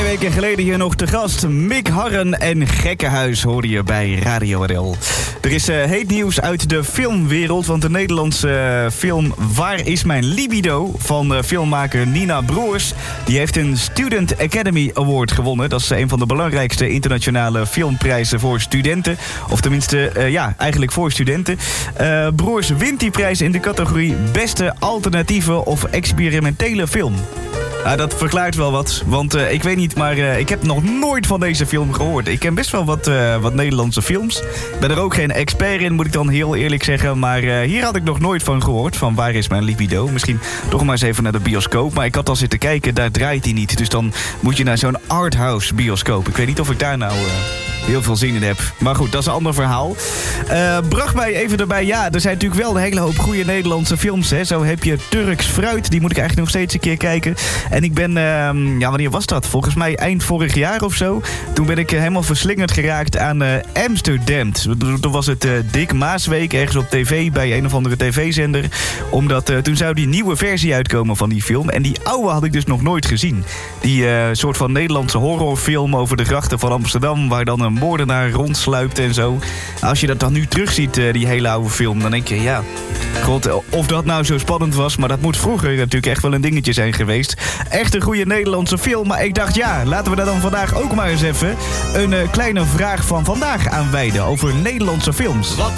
weken geleden hier nog te gast. Mick Harren en Gekkenhuis hoorde je bij Radio RL. Er is heet nieuws uit de filmwereld, want de Nederlandse film Waar is mijn libido van filmmaker Nina Broers, die heeft een Student Academy Award gewonnen. Dat is een van de belangrijkste internationale filmprijzen voor studenten. Of tenminste, eigenlijk voor studenten. Broers wint die prijs in de categorie Beste Alternatieve of Experimentele Film. Dat verklaart wel wat, want ik weet niet, maar ik heb nog nooit van deze film gehoord. Ik ken best wel wat Nederlandse films. Ik ben er ook geen expert in, moet ik dan heel eerlijk zeggen. Maar hier had ik nog nooit van gehoord, van Waar is mijn libido? Misschien toch maar eens even naar de bioscoop. Maar ik had al zitten kijken, daar draait hij niet. Dus dan moet je naar zo'n arthouse bioscoop. Ik weet niet of ik daar nou heel veel zin in heb. Maar goed, dat is een ander verhaal. Bracht mij even erbij. Ja, er zijn natuurlijk wel een hele hoop goede Nederlandse films. Hè. Zo heb je Turks Fruit. Die moet ik eigenlijk nog steeds een keer kijken. En ik ben, wanneer was dat? Volgens mij eind vorig jaar of zo. Toen ben ik helemaal verslingerd geraakt aan Amsterdam. Toen was het Dick Maasweek ergens op tv bij een of andere tv-zender. Omdat toen zou die nieuwe versie uitkomen van die film. En die oude had ik dus nog nooit gezien. Die soort van Nederlandse horrorfilm over de grachten van Amsterdam, waar dan een moordenaar rondsluipt en zo. Als je dat dan nu terugziet, die hele oude film, dan denk je, ja, god, of dat nou zo spannend was, maar dat moet vroeger natuurlijk echt wel een dingetje zijn geweest. Echt een goede Nederlandse film, maar ik dacht, ja, laten we daar dan vandaag ook maar eens even een kleine vraag van vandaag aan wijden over Nederlandse films. Wat